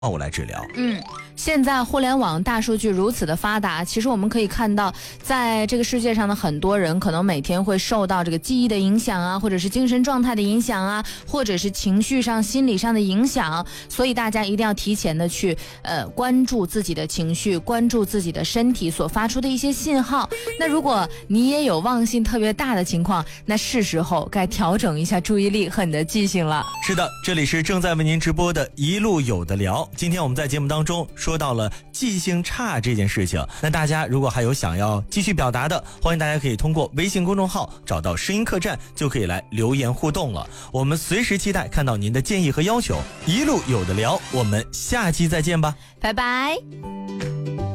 物来治疗。 现在互联网大数据如此的发达，其实我们可以看到，在这个世界上的很多人可能每天会受到这个记忆的影响啊，或者是精神状态的影响啊，或者是情绪上、心理上的影响，所以大家一定要提前的去关注自己的情绪，关注自己的身体所发出的一些信号。那如果你也有忘性特别大的情况，那是时候该调整一下注意力和你的记性了。 是的，这里是正在为您直播的一路有的聊。今天我们在节目当中说到了记性差这件事情，那大家如果还有想要继续表达的，欢迎大家可以通过微信公众号找到声音客栈，就可以来留言互动了。我们随时期待看到您的建议和要求。一路有的聊，我们下期再见吧， 拜拜。